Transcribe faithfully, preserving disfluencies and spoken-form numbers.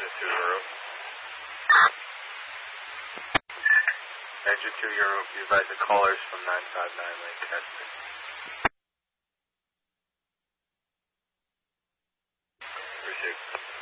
two Euro. Engine two Euro, you advise the callers from nine five nine Lancaster. Appreciate it.